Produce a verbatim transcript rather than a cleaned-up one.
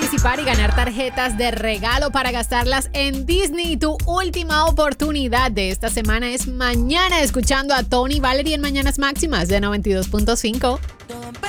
participar y ganar tarjetas de regalo para gastarlas en Disney. Tu última oportunidad de esta semana es mañana, escuchando a Tony Valerie en Mañanas Máximas de noventa y dos punto cinco.